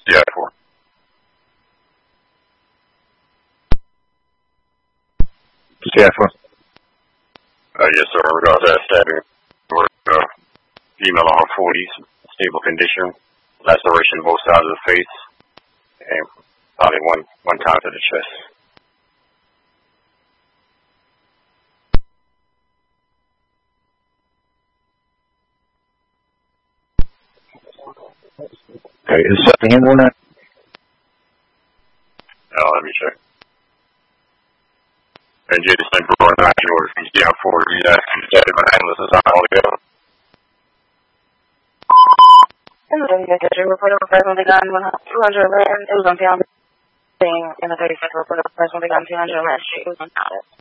Yeah, 4. Yeah, 4. Yes, sir. In regards to that stabbing, female on her 40s, stable condition, laceration both sides of the face, and probably one time to the chest. Okay, is something in one? Let me check. And J. December 9 orders from CI4, he's asking the static handless is on altogether. In the WHA report of a person with a gun, 200 It was on found in the 36th report of a person with a gun, 200 Street. It was unfounded.